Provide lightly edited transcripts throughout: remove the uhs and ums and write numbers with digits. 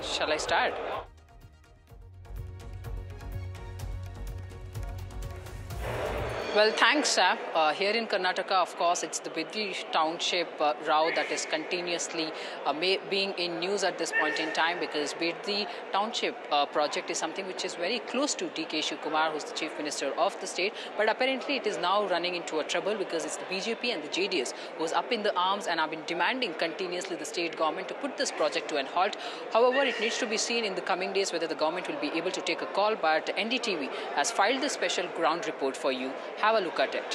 Shall I start? Well, thanks, Sam. Here in Karnataka, of course, it's the Bidri township row that is continuously being in news at this point in time, because Bidri township project is something which is very close to DK Shivakumar, who's the Chief Minister of the state. But apparently it is now running into a trouble because it's the BJP and the JDS who's up in the arms and have been demanding continuously the state government to put this project to an halt. However, it needs to be seen in the coming days whether the government will be able to take a call. But NDTV has filed this special ground report for you. Have a look at it.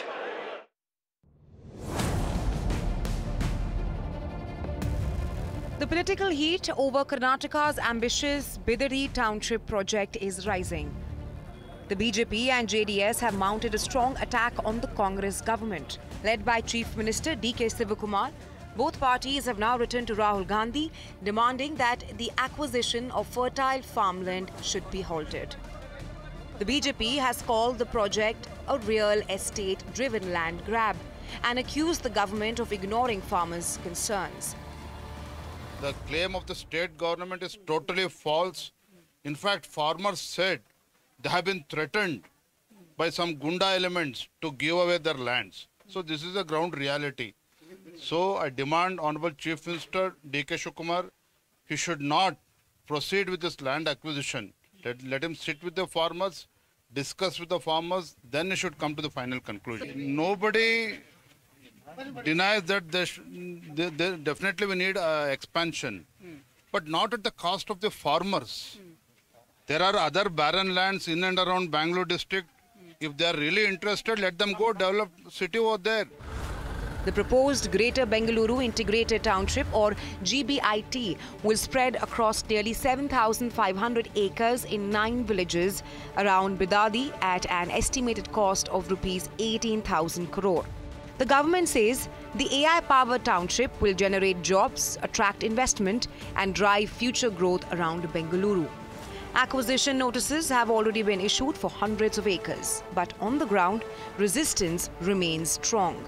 The political heat over Karnataka's ambitious Bidri township project is rising. The BJP and JDS have mounted a strong attack on the Congress government. Led by Chief Minister DK Shivakumar, both parties have now written to Rahul Gandhi demanding that the acquisition of fertile farmland should be halted. The BJP has called the project a real estate-driven land grab and accused the government of ignoring farmers' concerns. The claim of the state government is totally false. In fact, farmers said they have been threatened by some Gunda elements to give away their lands. So this is the ground reality. So I demand Honorable Chief Minister DK Shivakumar, he should not proceed with this land acquisition. Let him sit with the farmers, discuss with the farmers, then he should come to the final conclusion. Nobody denies that definitely we need expansion, but not at the cost of the farmers. There are other barren lands in and around Bangalore district. If they are really interested, let them go develop city over there. The proposed Greater Bengaluru Integrated Township, or GBIT, will spread across nearly 7,500 acres in 9 villages around Bidadi at an estimated cost of rupees 18,000 crore. The government says the AI-powered township will generate jobs, attract investment and drive future growth around Bengaluru. Acquisition notices have already been issued for hundreds of acres, but on the ground, resistance remains strong.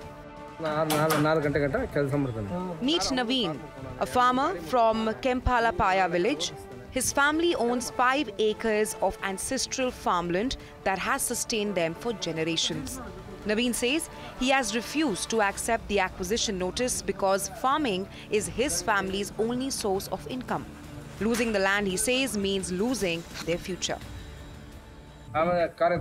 Meet Naveen, a farmer from Kempalapaya village. His family owns 5 acres of ancestral farmland that has sustained them for generations. Naveen says he has refused to accept the acquisition notice because farming is his family's only source of income. Losing the land, he says, means losing their future. Car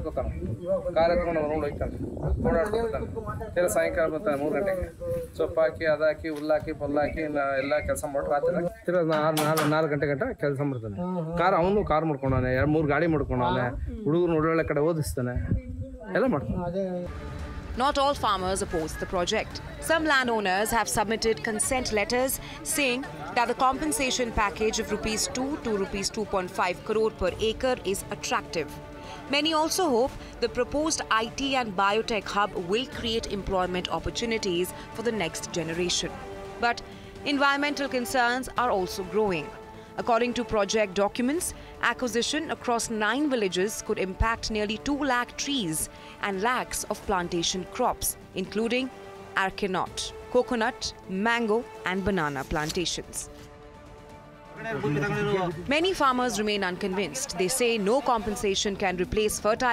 ಸಾಯಂಕಾಲ ಬರ್ತಾನೆ 3 ಗಂಟೆಗೆ ಸೊಪ್ಪು ಹಾಕಿ ಅದಾಕಿ ಹುಲ್ಲಾಕಿ ಪಲ್ಲಾಕಿ ಎಲ್ಲ ಕೆಲಸ ಮಾಡಿ ರಾತ್ರಿ 4 ಗಂಟೆ ಗಂಟ ಕೆಲಸ ಮಾಡ್ತಾನೆ. ಅವನು ಕಾರ್ ಮಾಡ್ಕೊಂಡವನೆ, 2-3 ಗಾಡಿ ಮಾಡ್ಕೊಂಡವನೆ, ಹುಡುಗರು ಒಳ್ಳೊಳ್ಳೆ ಕಡೆ ಓದಿಸ್ತಾನೆ, ಎಲ್ಲ ಮಾಡ್ತಾನೆ. Not all farmers oppose the project. Some landowners have submitted consent letters saying that the compensation package of rupees 2 to rupees 2.5 crore per acre is attractive. Many also hope the proposed IT and biotech hub will create employment opportunities for the next generation. But environmental concerns are also growing. According to project documents, acquisition across 9 villages could impact nearly 2 lakh trees and lakhs of plantation crops, including arecanut, coconut, mango and banana plantations. Many farmers remain unconvinced. They say no compensation can replace fertile